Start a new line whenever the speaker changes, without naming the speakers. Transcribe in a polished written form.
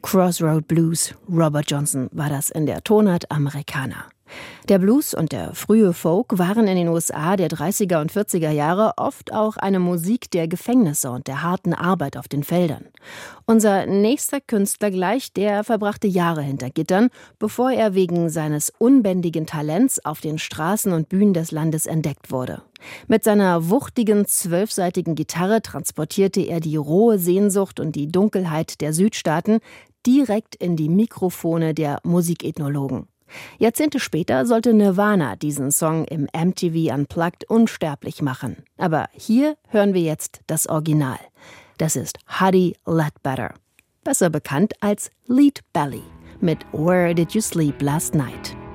Crossroad Blues, Robert Johnson war das in der Tonart Americana. Der Blues und der frühe Folk waren in den USA der 30er und 40er Jahre oft auch eine Musik der Gefängnisse und der harten Arbeit auf den Feldern. Unser nächster Künstler gleich, der verbrachte Jahre hinter Gittern, bevor er wegen seines unbändigen Talents auf den Straßen und Bühnen des Landes entdeckt wurde. Mit seiner wuchtigen, 12-saitigen Gitarre transportierte er die rohe Sehnsucht und die Dunkelheit der Südstaaten direkt in die Mikrofone der Musikethnologen. Jahrzehnte später sollte Nirvana diesen Song im MTV Unplugged unsterblich machen. Aber hier hören wir jetzt das Original. Das ist Huddie Ledbetter, besser bekannt als Lead Belly mit Where Did You Sleep Last Night?